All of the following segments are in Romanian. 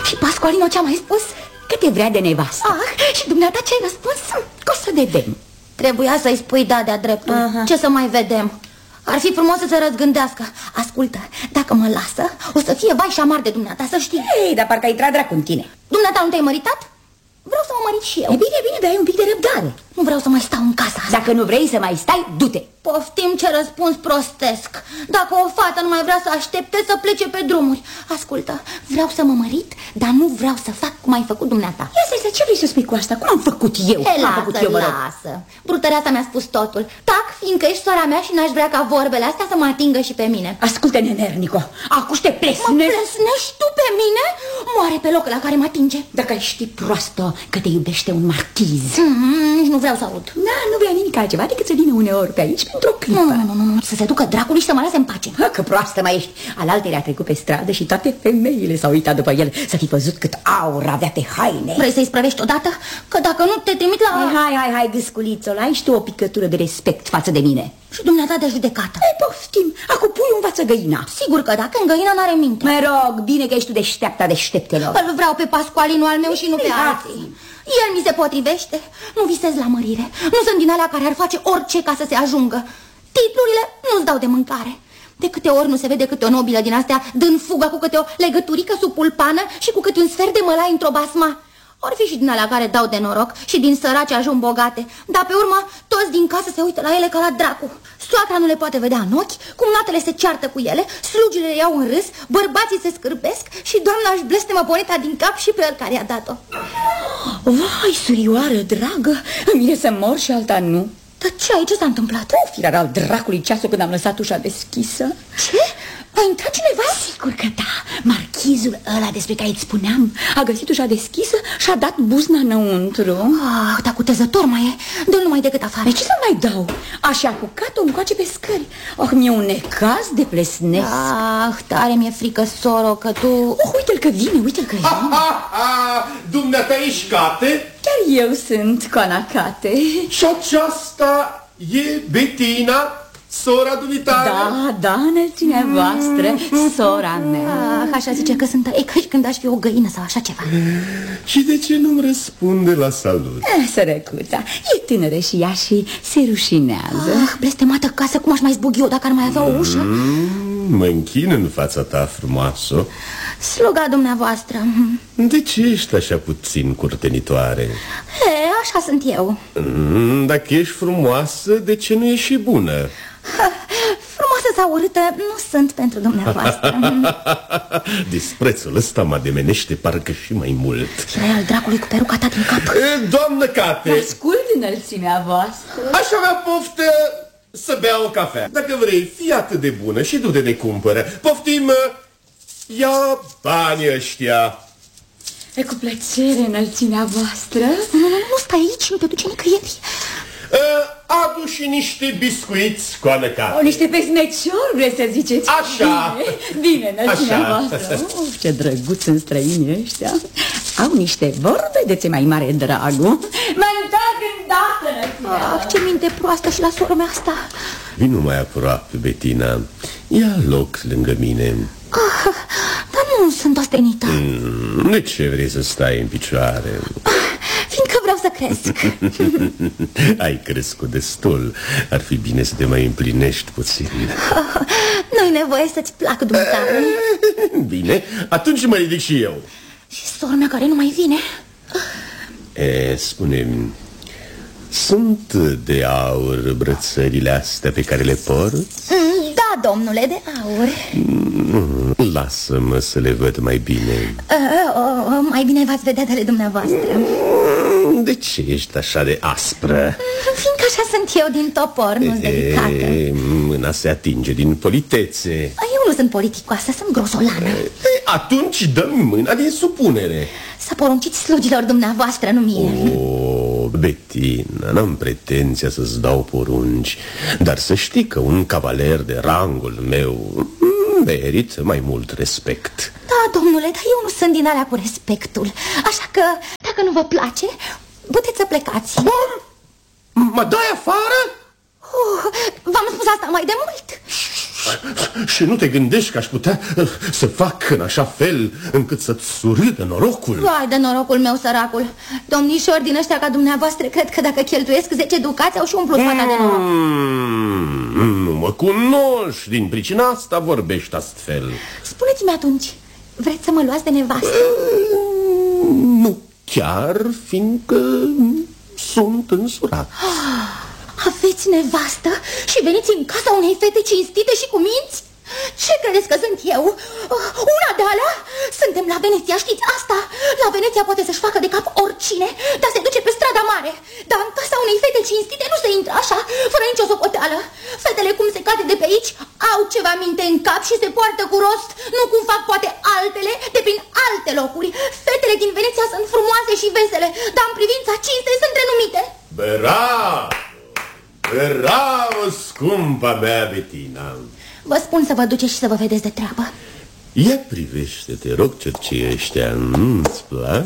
Și Pascualino ce-a mai spus? Că te vrea de nevastă. Și dumneata ce-ai răspuns? Că o să vedem. Trebuia să-i spui da de-a dreptul. Ce să mai vedem? Ar fi frumos să se răzgândească. Ascultă, dacă mă lasă, o să fie vai și amar de dumneata, să știi. Ei, dar parcă ai intrat dracu în tine. Dumneata nu te-ai măritat? Vreau să mă mărit și eu. E bine, bine, dar ai un pic de răbdare. Nu vreau să mai stau în casa asta. Dacă nu vrei să mai stai, du-te. Poftim, ce răspuns prostesc. Dacă o fată nu mai vrea să aștepte, să plece pe drumuri. Ascultă, vreau să mă mărit, dar nu vreau să fac cum ai făcut dumneata. Ia stai, ce vrei să spui cu asta? Cum am făcut eu? Lasă. Brutăreasa mi-a spus totul. Tac, fiindcă ești sora mea și n-aș vrea ca vorbele astea să mă atingă și pe mine. Ascultă, nenernico, acum te plesnești. Mă plesnești tu pe mine? Moare pe locul la care mă atinge. Dacă ai ști, proastă, că te iubește un marchiz. Nici nu vreau să aud. Da, nu vrea nimic altceva decât să vină uneori pe aici pentru o clipă. Nu, să se ducă dracului și să mă lase în pace. Că proastă mai ești. Alaltere a trecut pe stradă și toate femeile s-au uitat după el. Să fi văzut cât aur avea pe haine. Vrei să-i sprăvești odată? Că dacă nu te trimit la... Hai, gâsculițo-l, ai și tu o picătură de respect față de mine. Și dumneata de judecată. Poftim, acum pui în față găina. Sigur că dacă în găina n-are minte. Mă rog, bine că ești tu deșteapta deșteptelor. Îl vreau pe Pascualino al meu și nu pe alții. El mi se potrivește. Nu visez la mărire. Nu sunt din alea care ar face orice ca să se ajungă. Titlurile nu-ți dau de mâncare. De câte ori nu se vede câte o nobilă din astea dând fuga cu câte o legăturică sub pulpană și cu câte un sfert de mălai într-o basma. Or fi și din alea care dau de noroc și din săraci ajung bogate. Dar pe urmă toți din casă se uită la ele ca la dracu. Soacra nu le poate vedea în ochi, cumnatele se ceartă cu ele, slugile le iau în râs, bărbații se scârbesc și doamna își blestemă boneta din cap și pe el care i-a dat-o. Vai, surioară dragă, mine să mor și alta nu. Dar ce ai? Ce s-a întâmplat? O firar al dracului ceasul când am lăsat ușa deschisă. Ce? A intrat cineva? Sigur că da. Marchizul ăla despre care îți spuneam a găsit ușa deschisă și a dat buzna înăuntru. Dar cutezător mai e. Dă-l numai decât afară. De ce să mai dau? Așa apucat-o încoace pe scări. Mi-e un necaz de plesnesc. Tare mi-e frică, soro, că tu... Uite-l că vine, uite-l că vine. Dumneata ești Cate? Chiar eu sunt Conacate. Și aceasta e Bettina, sora dumitare? Da, înălțimea voastră, sora mea. Așa zice că sunt, e ca și când aș fi o găină sau așa ceva. Și de ce nu-mi răspunde la salut? Sărăcuța, e tânără și ea și se rușinează. Blestemată casă, cum aș mai zbug eu dacă ar mai avea o ușă? Mă închin în fața ta frumoasă. Sluga dumneavoastră. De ce ești așa puțin curtenitoare? Așa sunt eu. Dacă ești frumoasă, de ce nu ești și bună? Frumoasă sau urâtă nu sunt pentru dumneavoastră. Disprețul ăsta mă ademenește parcă și mai mult. Erai al dracului cu peruca ta din cap. Doamnă Cate, ascult înălțimea voastră. Aș avea poftă să bea o cafea. Dacă vrei, fii atât de bună și du-te de cumpără. Poftim, ia banii ăștia. E cu plăcere, înălțimea voastră. Nu stai aici, nu te duce nicăieri. Adu și niște biscuiți, Coană Cate. Niște pesneciori, vreți să ziceți? Așa. Bine, înălțimea voastră. Ce drăguț în străinii ăștia. Au niște vorbe de ce mai mare dragul. Mă întorc îndată, înălțimea. Ce minte proastă și la sora mea asta. Vino mai aproape, Bettina. Ia loc lângă mine. Dar nu sunt ostenită. De ce vrei să stai în picioare? Fiindcă vreau să cresc. Ai crescut destul. Ar fi bine să te mai împlinești puțin. Nu-i nevoie să-ți placă dumneavoastră. Bine, atunci mă ridic și eu. Și sora mea care nu mai vine? Spune-mi, sunt de aur brățările astea pe care le porți? Da, domnule, de aur. Lasă-mă să le văd mai bine. Mai bine v-ați vedea de ale dumneavoastră. De ce ești așa de aspră? Fiindcă așa sunt eu din topor, nu-s delicată. Mâna se atinge din politețe. Eu nu sunt politicoasă, sunt grosolană. Atunci dă-mi mâna din supunere. Să porunciți slugilor dumneavoastră, nu mie. Bettina, n-am pretenția să-ți dau porunci, dar să știi că un cavaler de rangul meu merită mai mult respect. Da, domnule, dar eu nu sunt din alea cu respectul. Așa că, dacă nu vă place, puteți să plecați. Mă dai afară? V-am spus asta mai de mult. Și nu te gândești că aș putea să fac în așa fel încât să-ți surâdă norocul? Vai de norocul meu, săracul. Domnișori din ăștia ca dumneavoastră cred că dacă cheltuiesc 10 ducați au și umplut fata de noroc. Nu mă cunoști, din pricina asta vorbești astfel. Spuneți-mi atunci, vreți să mă luați de nevastă? Nu chiar, fiindcă sunt însurat. Aveți nevastă și veniți în casa unei fete cinstite și cu minți? Ce credeți că sunt eu? Una de alea? Suntem la Veneția, știți asta? La Veneția poate să-și facă de cap oricine, dar se duce pe strada mare. Dar în casa unei fete cinstite nu se intră așa, fără nicio socoteală. Fetele cum se cade de pe aici au ceva minte în cap și se poartă cu rost, nu cum fac poate altele de prin alte locuri. Fetele din Veneția sunt frumoase și vesele, dar în privința cinstei sunt renumite. Bravo! Bravo, scumpa mea Bettina! Vă spun să vă duceți și să vă vedeți de treabă. Ia privește, te rog, cercei ăștia, nu-ți plac?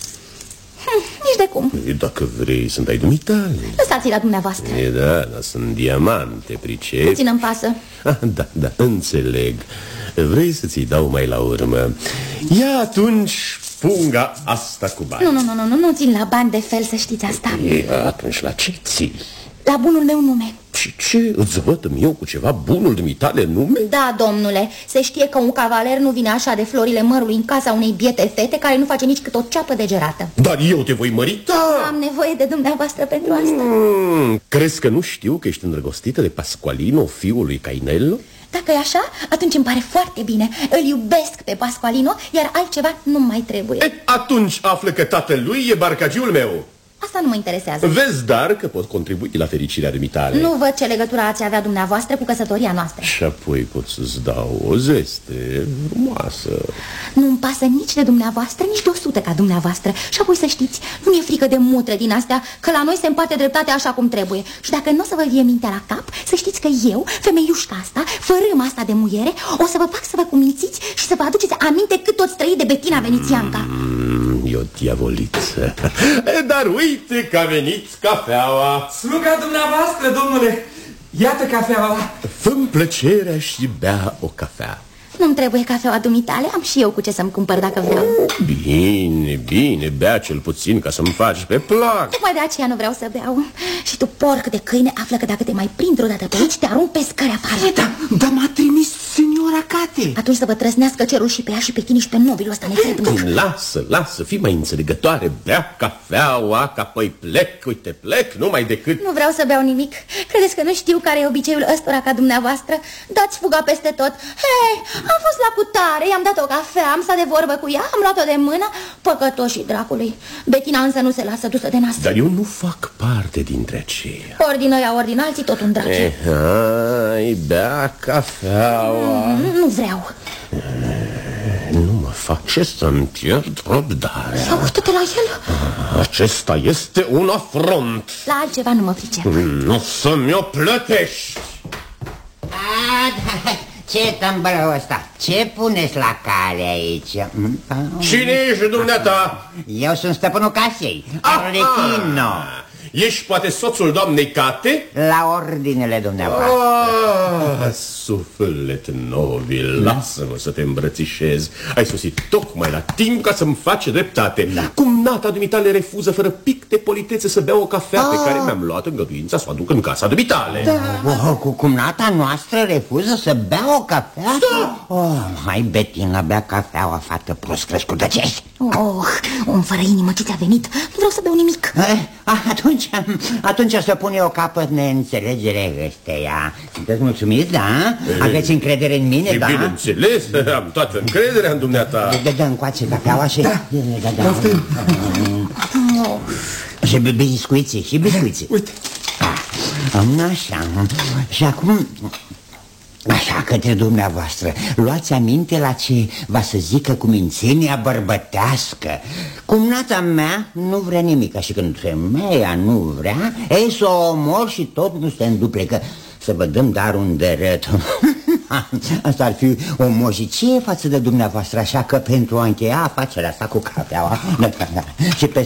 Nici de cum. Dacă vrei, sunt ai dumitale. Lăsați-i la dumneavoastră. Da, sunt diamante, pricepi. Puțin îmi pasă. Da, înțeleg. Vrei să ți-i dau mai la urmă. Ia atunci punga asta cu bani. Nu țin la bani de fel, să știți asta. Atunci la ce ții? La bunul meu nume. Și ce? Îți vătăm eu cu ceva bunul dumitale nume? Da, domnule, se știe că un cavaler nu vine așa de florile mărului în casa unei biete fete care nu face nici cât o ceapă de gerată. Dar eu te voi mărita. Am nevoie de dumneavoastră pentru asta. Crezi că nu știu că ești îndrăgostită de Pasqualino, fiul lui Cainello? Dacă e așa, atunci îmi pare foarte bine. Îl iubesc pe Pasqualino, iar altceva nu mai trebuie. Atunci află că tatălui e barcagiul meu. Asta nu mă interesează. Vezi, dar, că pot contribui la fericirea dumitale. Nu văd ce legătură ați avea dumneavoastră cu căsătoria noastră. Și apoi pot să-ți dau o zeste frumoasă. Nu-mi pasă nici de dumneavoastră, nici de 100 ca dumneavoastră. Și apoi să știți, nu mi-e frică de mutre din astea, că la noi se împarte dreptatea așa cum trebuie. Și dacă nu o să vă vie mintea la cap, să știți că eu, femeiușca asta, fărâma asta de muiere, o să vă fac să vă cumințiți și să vă aduceți aminte cât toți trăi de Bettina Venețianca. E o diavoliță. Dar uite că a venit cafeaua. Sluga dumneavoastră, domnule. Iată cafeaua. Fă-mi plăcerea și bea o cafea. Nu-mi trebuie cafeaua dumitale, am și eu cu ce să-mi cumpăr dacă vreau. Bine, bea cel puțin ca să-mi faci pe plac. Tocmai de aceea nu vreau să beau. Și tu, porc de câine, află că dacă te mai prind vreodată pe aici, te arunc pe scări afară. Da, m-a trimis signora Cate. Atunci să vă trăsnească cerul și pe ea și pe tine și pe nobilul ăsta netrebnic. Lasă, fii mai înțelegătoare. Bea cafeaua, că apoi plec. Uite, plec, numai decât... Nu vreau să beau nimic. Credeți că nu știu care e obiceiul ăstora ca dumneavoastră? Dați fuga peste tot. Hei, am fost la cutare, i-am dat o cafea, am stat de vorbă cu ea, am luat-o de mână. Păcătoșii dracului. Bettina însă nu se lasă dusă de nas. Dar eu nu fac parte dintre aceia. Ori din ăia, ori din alții, tot un drac. Hai, bea cafeaua. Nu vreau. Nu mă face să-mi pierd răbdarea. Ia uită-te la el. Acesta este un afront. La altceva nu mă pricep. Nu să mi-o plătești. Ce tâmbărău ăsta? Ce puneți la cale aici? Cine ești dumneata? Eu sunt stăpânul casei, Arlecchino. Ești poate soțul doamnei Cate? La ordinele dumneavoastră. Suflet nobil, lasă-mă să te îmbrățișez. Ai sosit tocmai la timp ca să-mi faci dreptate. Cumnata dumitale refuză fără pic de politețe să bea o cafea pe care mi-am luat îngăduința să o aduc în casa dumitale. Cumnata noastră refuză să bea o cafea? Hai, Bettina, bea cafeaua, fată prost crescută ce ești. Un fără inimă ce ți-a venit. Nu vreau să beau nimic. Atunci o să pun eu capăt neînțelegere ăsteia. Sunteți mulțumiți, da? Aveți încredere în mine, da? Bineînțeles, am toată încrederea în dumneata. Dă încoace cafeaua și... Da. Și biscuiții, și biscuiții. Uite. Așa. Și acum... Așa, către dumneavoastră, luați aminte la ce va să zică cumințenia bărbătească. Cumnata mea nu vrea nimic, și când femeia nu vrea, ei să o omor și tot nu se înduplecă. Să vă dăm dar un dărât. Asta ar fi o mojicie față de dumneavoastră, așa că pentru a încheia afacerea asta cu cafeaua și pe